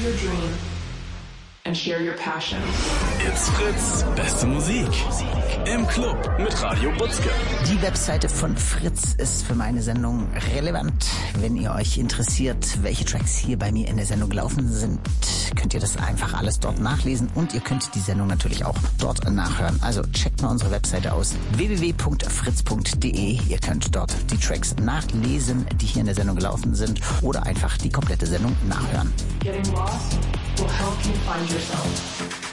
your dream and share your passion. It's Fritz, beste Musik. Im Club mit Radio Butzke. Die Webseite von Fritz ist für meine Sendung relevant. Wenn ihr euch interessiert, welche Tracks hier bei mir in der Sendung gelaufen sind, könnt ihr das einfach alles dort nachlesen und ihr könnt die Sendung natürlich auch dort nachhören. Also checkt mal unsere Webseite aus, www.fritz.de. Ihr könnt dort die Tracks nachlesen, die hier in der Sendung gelaufen sind, oder einfach die komplette Sendung nachhören. Getting lost will help you find yourself.